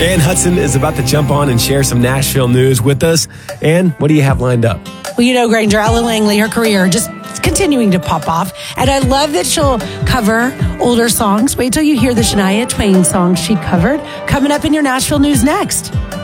Ann Hudson is about to jump on and share some Nashville news with us. Ann, what do you have lined up? Well, Granger, Ellen Langley, her career just continuing to pop off. And I love that she'll cover older songs. Wait till you hear the Shania Twain song she covered. Coming up in your Nashville news next.